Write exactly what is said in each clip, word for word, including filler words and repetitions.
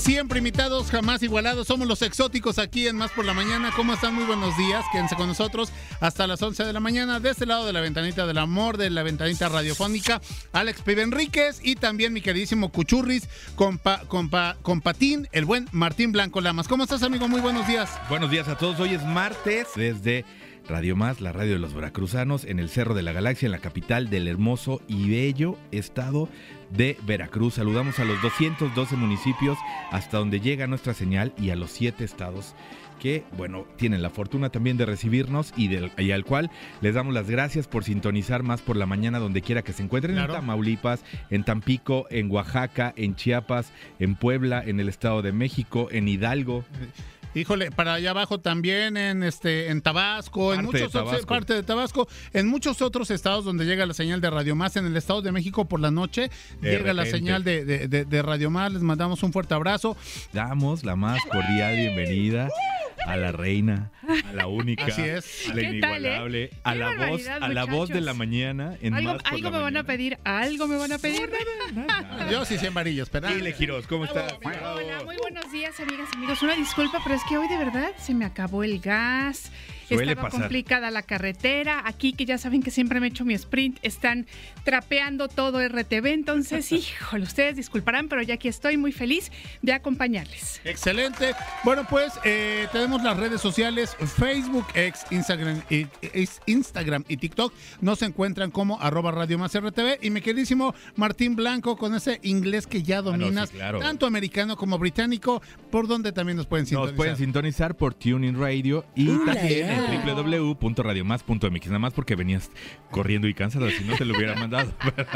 Siempre imitados, jamás igualados. Somos los exóticos aquí en Más por la Mañana. ¿Cómo están? Muy buenos días. Quédense con nosotros hasta las once de la mañana. De este lado de la ventanita del amor, de la ventanita radiofónica, Alex Pibe Enríquez y también mi queridísimo Cuchurris, compa, compa, compatín, el buen Martín Blanco Lamas. ¿Cómo estás, amigo? Muy buenos días. Buenos días a todos. Hoy es martes desde Radio Más, la radio de los veracruzanos, en el Cerro de la Galaxia, en la capital del hermoso y bello estado de Veracruz. Saludamos a los doscientos doce municipios hasta donde llega nuestra señal y a los siete estados que, bueno, tienen la fortuna también de recibirnos y, del, y al cual les damos las gracias por sintonizar Más por la Mañana donde quiera que se encuentren, claro. En Tamaulipas, en Tampico, en Oaxaca, en Chiapas, en Puebla, en el Estado de México, en Hidalgo. Híjole, para allá abajo también en este en Tabasco, parte en muchos de Tabasco. otros parte de Tabasco, en muchos otros estados donde llega la señal de Radio Más, en el Estado de México por la noche de llega repente. la señal de, de, de, de Radio Más. Les mandamos un fuerte abrazo. Damos la más cordial bienvenida a la reina, a la única, así es, a la inigualable, tal, eh? a la voz, a la voz de la mañana. En algo Más por algo la me mañana. van a pedir, algo me van a pedir. No, no, no. Yo sí cien varillos, espera. Dile, Giros, ¿cómo estás? Hola, muy buenos días, amigas, amigos. Una disculpa, pero es que hoy de verdad se me acabó el gas. Suele Estaba pasar. complicada la carretera. Aquí, que ya saben que siempre me echo mi sprint, están trapeando todo R T V. Entonces, híjole, ustedes disculparán, pero ya aquí estoy muy feliz de acompañarles. Excelente. Bueno, pues eh, tenemos las redes sociales, Facebook, ex, Instagram y, ex, Instagram y TikTok. Nos encuentran como arroba Radio Más R T V. Y mi queridísimo Martín Blanco, con ese inglés que ya dominas, ah, no, sí, claro. tanto americano como británico, por donde también nos pueden sintonizar. Nos pueden sintonizar por TuneIn Radio y uh, también en doble u doble u doble u punto radio más punto m x. Nada más porque venías corriendo y cansado, si no te lo hubiera mandado.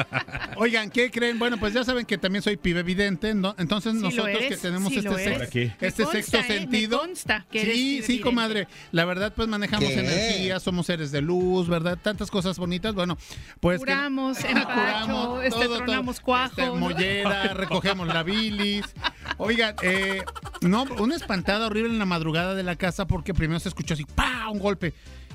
Oigan, ¿qué creen? Bueno, pues ya saben que también soy pibe vidente, ¿no? Entonces sí nosotros que tenemos sí este, sex, este consta, sexto eh, sentido. Me consta que eres sí, sí, comadre. La verdad, pues manejamos ¿Qué? energía, somos seres de luz, ¿verdad? Tantas cosas bonitas. Bueno, pues. Curamos, que, empacho, curamos, este, todo, tronamos cuajo. Este, mollera, recogemos la bilis. Oigan, eh, no, una espantada horrible en la madrugada de la casa porque primero se escuchó así, ¡pah! Un golpe.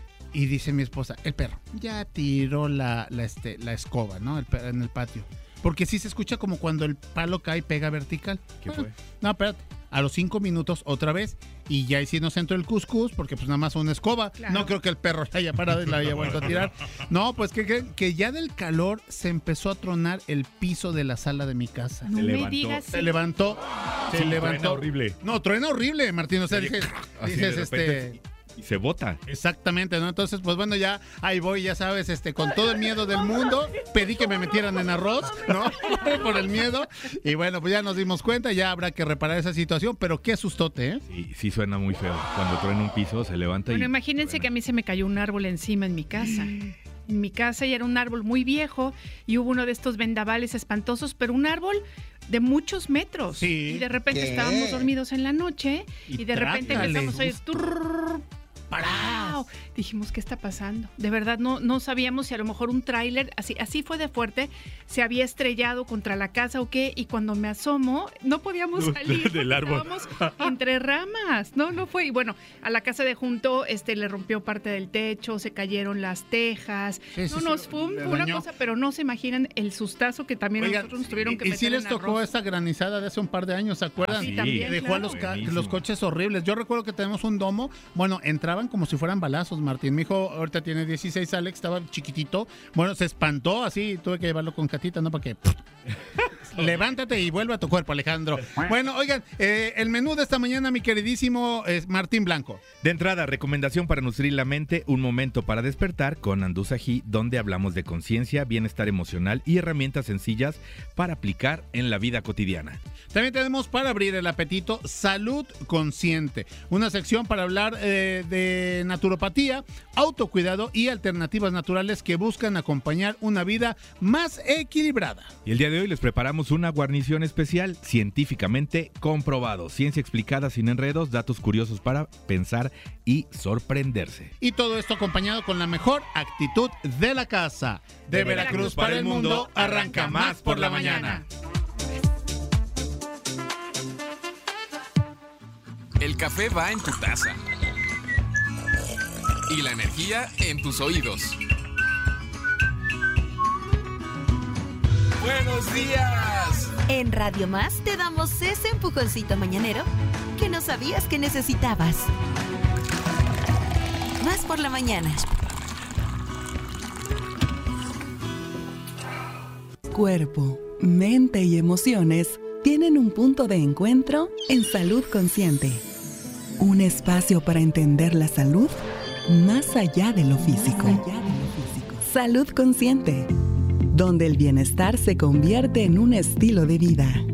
Y dice mi esposa, el perro ya tiró la, la, este, la escoba, ¿no? El perro en el patio. Porque sí se escucha como cuando el palo cae y pega vertical. ¿Qué fue? No, espérate. A los cinco minutos otra vez. Y ya sí nos entró el cuscús, porque pues nada más una escoba. Claro. No creo que el perro la haya parado y la haya vuelto a tirar. No, pues ¿qué creen? Que ya del calor se empezó a tronar el piso de la sala de mi casa. No se me levantó. digas. Se levantó. Se sí, levantó. Truena horrible. No, truena horrible, Martín. O sea, dije, dices, este... Y se bota. Exactamente, ¿no? Entonces, pues bueno, ya ahí voy, ya sabes, este, con todo el miedo del mundo, pedí que me metieran en arroz, ¿no? Por el miedo. Y bueno, pues ya nos dimos cuenta, ya habrá que reparar esa situación, pero qué asustote, ¿eh? Sí, sí suena muy feo. Cuando truena un piso, se levanta bueno, y... Bueno, imagínense truena. que a mí se me cayó un árbol encima en mi casa. En mi casa y era un árbol muy viejo y hubo uno de estos vendavales espantosos, pero un árbol de muchos metros. Sí. Y de repente ¿Qué? estábamos dormidos en la noche y, y de repente trácale, empezamos a oír turr, ¡parao! Dijimos, ¿qué está pasando? De verdad no, no sabíamos si a lo mejor un tráiler, así, así fue de fuerte, se había estrellado contra la casa o qué, y cuando me asomo, no podíamos salir. Del árbol. Estábamos entre ramas. No, no fue. Y bueno, a la casa de junto este, le rompió parte del techo, se cayeron las tejas. Sí, sí, no nos sí, fue un, una dañó. cosa, pero no se imaginan el sustazo que también Oigan, nosotros nos tuvieron que y, meter. Y sí les en tocó arroz. esa granizada de hace un par de años, ¿se acuerdan? Ah, sí, también, Dejó claro. a los, ca- los coches horribles. Yo recuerdo que tenemos un domo, bueno, entraban como si fueran balazos, Martín. Mi hijo ahorita tiene dieciséis, Alex, estaba chiquitito. Bueno, se espantó así, tuve que llevarlo con Catita, ¿no? Para que... Levántate y vuelve a tu cuerpo, Alejandro. Bueno, oigan, eh, el menú de esta mañana, mi queridísimo eh, Martín Blanco. De entrada, recomendación para nutrir la mente, un momento para despertar con Andusají, donde hablamos de conciencia, bienestar emocional y herramientas sencillas para aplicar en la vida cotidiana. También tenemos para abrir el apetito Salud Consciente, una sección para hablar eh, de naturopatía, autocuidado y alternativas naturales que buscan acompañar una vida más equilibrada. Y el día de hoy les preparamos una guarnición especial científicamente comprobado, ciencia explicada sin enredos, datos curiosos para pensar y sorprenderse. Y todo esto acompañado con la mejor actitud de la casa. De, de Veracruz, Veracruz para el mundo, arranca Más por la Mañana. El café va en tu taza y la energía en tus oídos. Buenos días. En Radio Más te damos ese empujoncito mañanero que no sabías que necesitabas. Más por la mañana. Cuerpo, mente y emociones tienen un punto de encuentro en Salud Consciente. Un espacio para entender la salud más allá de lo físico. Salud Consciente, donde el bienestar se convierte en un estilo de vida.